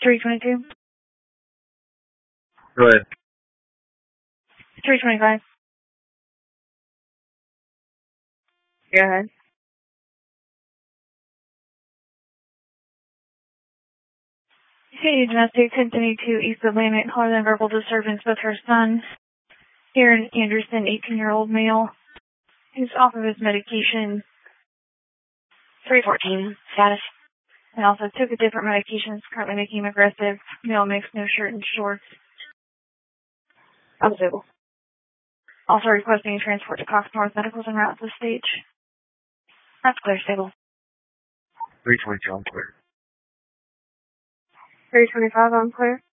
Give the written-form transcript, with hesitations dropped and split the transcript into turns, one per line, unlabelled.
322.
Go ahead.
325. Go ahead. City domestic 1022 East Atlantic, caller than verbal disturbance with her son, Aaron Anderson, 18-year-old male, who's off of his medication. 314 status. And also took a different medication, is currently making him aggressive. Male mix, no shirt and shorts. Unstable. Also requesting transport to Cox North Medical's en route to the stage. That's clear, stable.
322 on clear.
325 on clear.